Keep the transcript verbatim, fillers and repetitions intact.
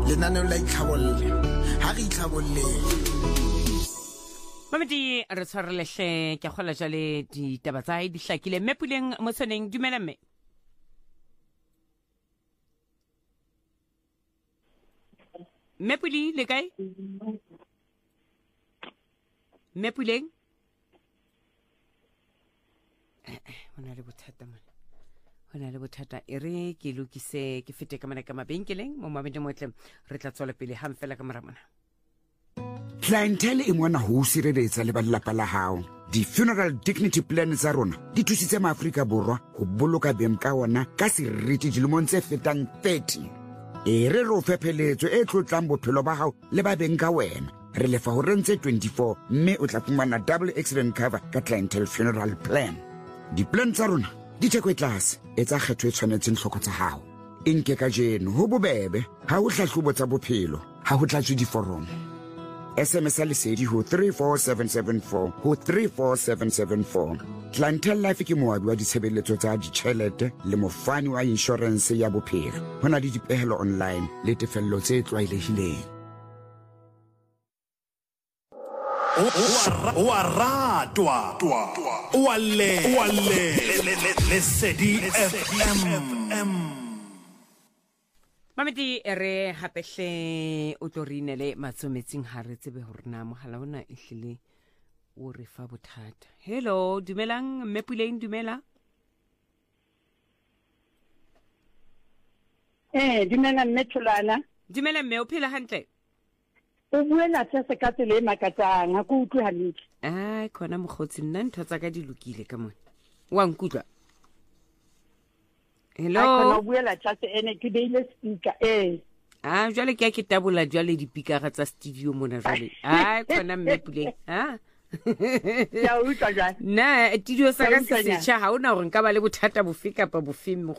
lenaneo la itlhabolle ha re itlhabolle Mamedi re tshwarelehle ke gola jale di taba tsa di hlakile mme Puleng mo tsoneng dumela mme mme Puli le kae mme Puleng hona le bothata man hona le bothata e re ke lokise ke fete ka mana ka mabenkeleng mo mabedi motle re tla tswela pele hang fela ka mara mona Clientele e mona ho sireletsa le ba lelapa la hao. Di-funeral dignity plan tsa rona di thusitse maAfrika Borwa ho boloka beng ka ona ka seriti dilemong tse fetang thirty. E re re o fepheletso e tlotlang bophelo ba hao le ba beng ka wena. Re lefa ho rentse twenty-four mme o tla fumana double accident cover ka clientele funeral plan. Di-plan tsa rona di theko e tlase e tsa kgetho e tshwanetseng tlhoko tsa hao. E nke ka jeno ho bobebe ha ho hlahlobo tsa bophelo ha ho tlatswe diforomo. S M S a lesedi ho three four seven seven four ho three four seven seven four. Clientele Life ke moabi wa ditshebeletso tsa ditjhelete le mofani wa insurance ya bophelo. Hona le dipehelo online le tefello tse tlwaelehileng. Wa ratwa wa le wa le lesedi F M. Mamedi ere hapehle o tlorinele matsometsing ha re tsebe hore na mohala ona e hlile o re fa bothata. Hello dumelang mme Puleng dumela Eh dumela mme Thulana dumela mme o phela hantle o buela tse se ka tsele makatsang ha go utlwe hantle ah khona mogotsi nna ntho tsa ka di lokile ka mona wa nkutlwa hello a buela tse ene ke beile speaker eh ah jwale ke a ke tabola jwale dipikara tsa studio mona jwale ah khona mme Puleng ah ya utlwa jwale na studio sa ka se setšha ha ona gore nka ba le bothata bofe kapa bofe mo